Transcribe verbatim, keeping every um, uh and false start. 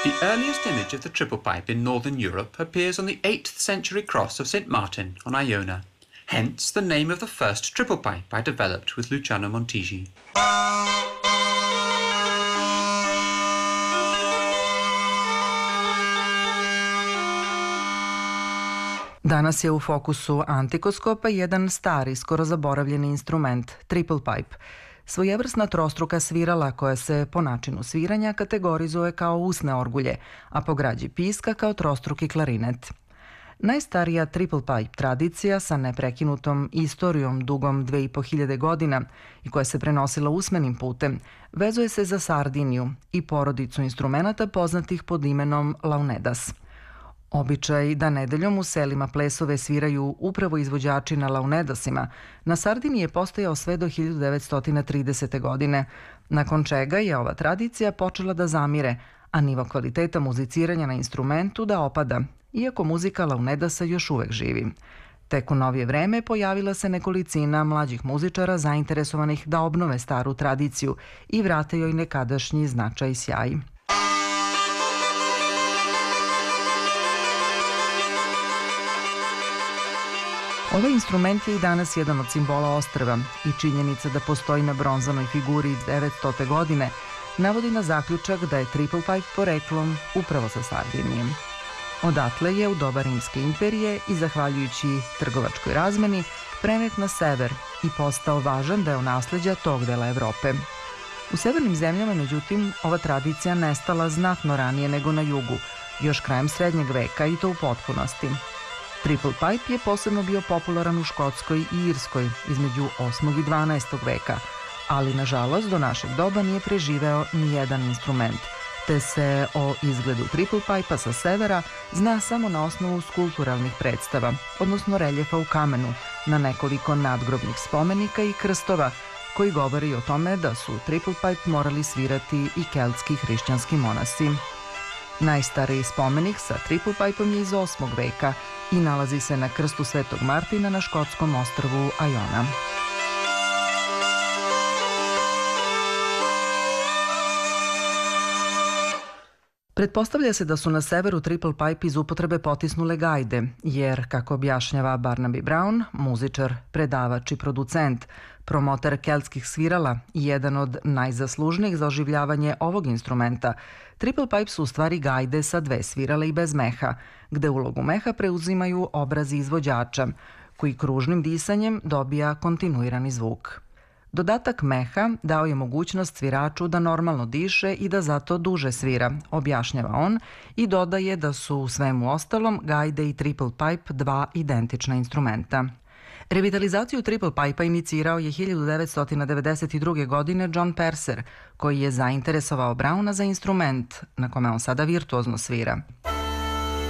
The earliest image of the triple pipe in northern Europe appears on the eighth century cross of Saint Martin on Iona, hence the name of the first triple pipe I developed with Luciano Montigi. Danas je u fokusu antikoskopa jedan stari, skoro zaboravljeni instrument, triple pipe. Svojevrsna trostruka svirala koja se po načinu sviranja kategorizuje kao usne orgulje, a po građi piska kao trostruki klarinet. Najstarija triple pipe tradicija sa neprekinutom istorijom dugom dve i po hiljade godina i koja se prenosila usmenim putem, vezuje se za Sardiniju i porodicu instrumenata poznatih pod imenom launedas. Običaj da nedeljom u selima plesove sviraju upravo izvođači na launedasima, na Sardiniji je postojao sve do hiljadu devetsto tridesete. godine, nakon čega je ova tradicija počela da zamire, a nivo kvaliteta muziciranja na instrumentu da opada, iako muzika launedasa još uvek živi. Tek u novije vreme pojavila se nekolicina mlađih muzičara zainteresovanih da obnove staru tradiciju i vrate joj nekadašnji značaj i sjaj. Ovaj instrument je i danas jedan od simbola ostrva i činjenica da postoji na bronzanoj figuri iz devetstote. godine navodi na zaključak da je triple pipe poreklom upravo sa Sardinije. Odatle je u doba Rimske imperije i zahvaljujući trgovačkoj razmeni prenet na sever i postao važan deo nasleđa tog dela Evrope. U severnim zemljama, međutim, ova tradicija nestala znatno ranije nego na jugu, još krajem srednjeg veka i to u potpunosti. Triple pipe je posebno bio popularan u Škotskoj i Irskoj između osmog i dvanaestog. veka, ali nažalost do našeg doba nije preživeo ni jedan instrument, te se o izgledu triple pipe-a sa severa zna samo na osnovu skulpturalnih predstava, odnosno reljefa u kamenu, na nekoliko nadgrobnih spomenika i krstova, koji govori o tome da su triple pipe morali svirati i keltski hrišćanski monasi. Najstariji spomenik sa triple pipe-om je iz osmog. veka i nalazi se na krstu Svetog Martina na škotskom ostrvu Iona. Pretpostavlja se da su na severu triple pipe iz upotrebe potisnule gajde, jer, kako objašnjava Barnaby Brown, muzičar, predavač i producent, promoter keltskih svirala i jedan od najzaslužnijih za oživljavanje ovog instrumenta, triple pipe su u stvari gajde sa dve svirale i bez meha, gde ulogu meha preuzimaju obrazi izvođača, koji kružnim disanjem dobija kontinuirani zvuk. Dodatak meha dao je mogućnost sviraču da normalno diše i da zato duže svira, objašnjava on i dodaje da su u svemu ostalom gajde i triple pipe dva identična instrumenta. Revitalizaciju triple pipe-a inicirao je hiljadu devetsto devedeset druge. godine John Perser, koji je zainteresovao Browna za instrument na kome on sada virtuozno svira.